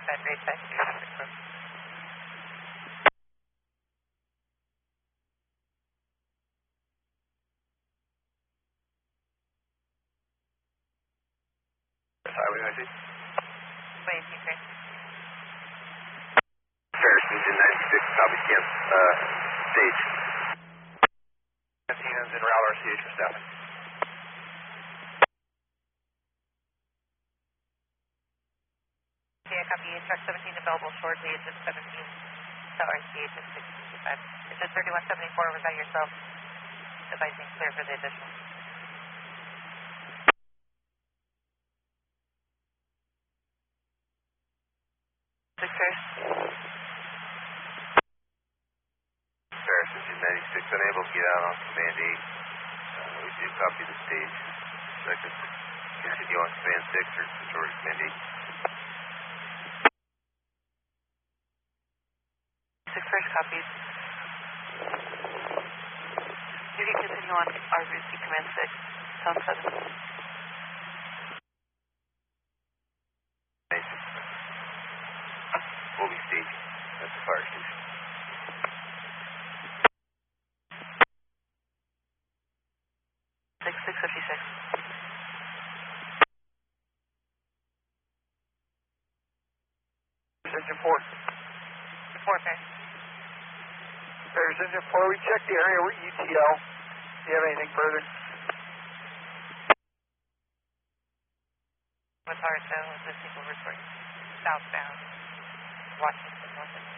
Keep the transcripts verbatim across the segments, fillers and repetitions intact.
five, great tech. Highway, I see. Wait, you great. Ferris, engine ninety-six, copy, camp, uh, stage. fifteen is en route, R C H for staffing. Yeah, copy, truck seventeen available shortly, it's just seventeen, so R C H is six fifty-five. It's just thirty-one seventy-four, was that yourself? Advising clear for the additional. Six Ferris. Ferris, engine ninety-six, unable to get out on command eight. Uh, we do copy the stage. Second, continue on command six or short command eight. Six Ferris copies. You can continue on R V C command six, sound seven. We'll be staging at the fire station. Six, six fifty-six. Engine four. Four, Ferris. There's engine four. We checked the area. We're E T L. Do you have anything further? With Harto, the single report southbound, Washington, Washington.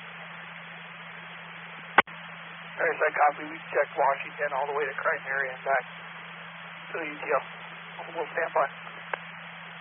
There's that copy. We checked Washington all the way to Crichton area and back to the E T L. We'll stand by.